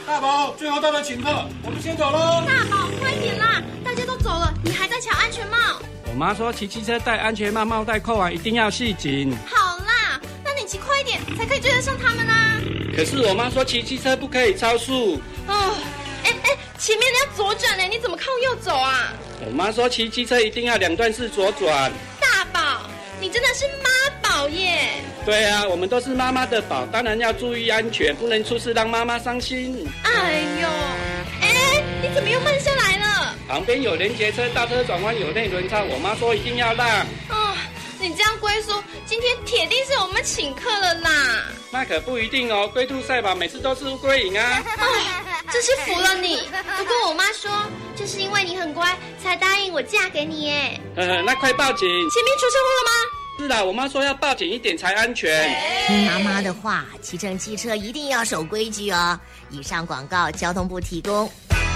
大宝，最后到了请客，我们先走喽。 大宝，快点啦！大家都走了，你还在抢安全帽。 我妈说骑机车戴安全帽，帽带扣完一定要系紧。 好啦，那你骑快一点，才可以追得上他们啊。 可是我妈说骑机车不可以超速。 哦，前面你要左转呢，你怎么靠右走啊？ 我妈说骑机车一定要2段式左转。 大宝，你真的是妈宝耶！ 对啊，我们都是妈妈的宝，当然要注意安全，不能出事让妈妈伤心。 哎呦，你怎么又慢下来了？ 旁边有连结车，大车转弯有内轮差，我妈说一定要让。 哦，你这样龟叔，今天铁定是我们请客了啦。 那可不一定哦，龟兔赛跑每次都是乌龟赢啊。 真是服了你。不过我妈说，就是因为你很乖，才答应我嫁给你耶。 那快报警！ 前面出车祸了吗？ 是啦，我妈说要报警一点才安全。 听妈妈的话，骑乘机车一定要守规矩哦。以上广告交通部提供。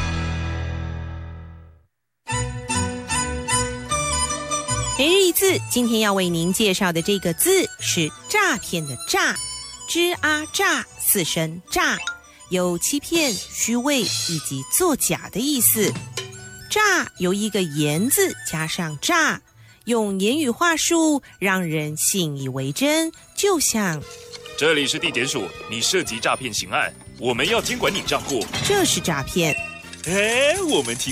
每日一字，今天要为您介绍的这个字是诈骗的诈，吱啊诈4声诈，有欺骗、虚伪以及作假的意思。诈由一个言字加上诈，用言语话术让人信以为真，就像这里是地检署，你涉及诈骗刑案，我们要监管你账户， 这是诈骗。 我们提